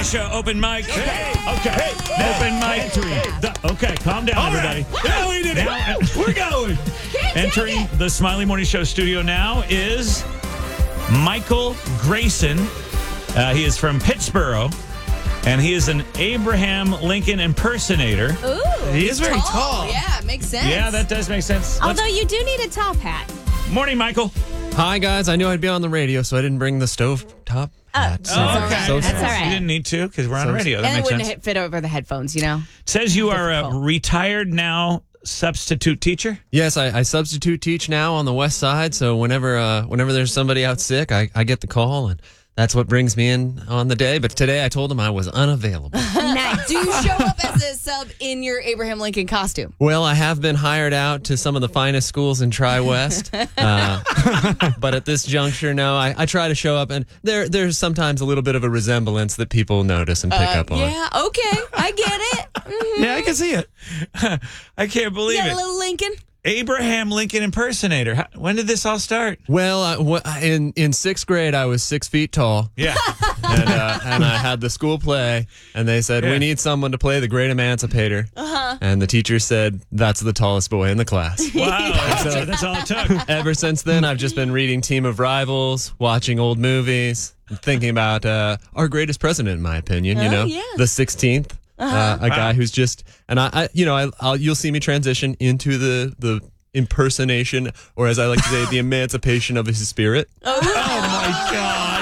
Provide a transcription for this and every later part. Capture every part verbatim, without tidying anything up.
Show open mic. Hey, okay, hey, open mic. The, okay, calm down, All everybody. right. Yeah, we did it. Now, We're going. entering the Smiley Morning Show studio now is Michael Grayson. Uh, he is from Pittsburgh, and he is an Abraham Lincoln impersonator. Ooh. He is very tall. tall. Yeah, makes sense. Yeah, that does make sense. Let's- Although you do need a top hat. Morning, Michael. Hi, guys. I knew I'd be on the radio, so I didn't bring the stove top hat. So, Oh, okay. so That's sorry. all right. You didn't need to because we're on So- radio. That And it makes wouldn't sense. fit over the headphones, you know? Says you are a Difficult. retired now substitute teacher. Yes, I, I substitute teach now on the west side, so whenever uh, whenever there's somebody out sick, I, I get the call, and that's what brings me in on the day. But today I told them I was unavailable. Nice. Do you show up as a sub in your Abraham Lincoln costume? Well, I have been hired out to some of the finest schools in Tri-West, uh, but at this juncture, no. I, I try to show up, and there there's sometimes a little bit of a resemblance that people notice and pick up on. Yeah, okay. I get it. Mhm. Yeah, I can see it. I can't believe Yeah, it. little Lincoln. Abraham Lincoln impersonator. How, when did this all start? Well, I, wh- in in sixth grade, I was six feet tall. Yeah. and, uh, and I had the school play, and they said, Yeah. we need someone to play the great emancipator. Uh-huh. And the teacher said, that's the tallest boy in the class. Wow. That's, that's all it took. Ever since then, I've just been reading Team of Rivals, watching old movies, thinking about uh, our greatest president, in my opinion, you Oh, know, yeah. the sixteenth. Uh, a guy who's just, and I, I you know, I, I'll, you'll see me transition into the, the impersonation, or as I like to say, the emancipation of his spirit. Oh, my God.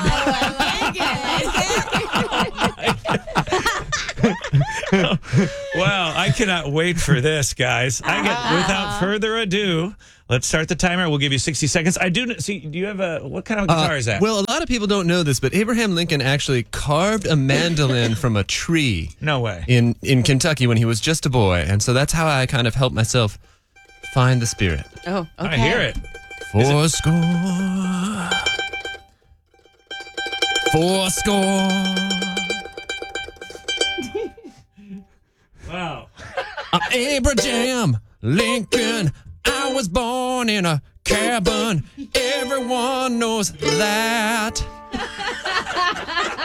Wow. I cannot wait for this, guys. I get, without further ado, let's start the timer. We'll give you sixty seconds. I do see. Do you have a, what kind of guitar Uh, is that? Well, a lot of people don't know this, but Abraham Lincoln actually carved a mandolin from a tree No way. in, in Kentucky when he was just a boy. And so that's how I kind of helped myself find the spirit. Oh, okay. I hear it. Four score. Four score. Wow. I'm Abraham Lincoln. I was born in a cabin. Everyone knows that.